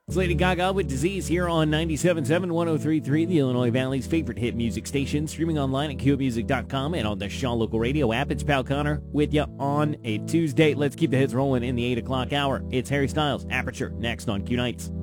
It's Lady Gaga with Disease here on 97.7, 103.3, the Illinois Valley's favorite hit music station, streaming online at QMusic.com and on the Shaw Local Radio app. It's Pal Connor with you on a Tuesday. Let's keep the hits rolling in the 8 o'clock hour. It's Harry Styles, Aperture, next on Q Nights.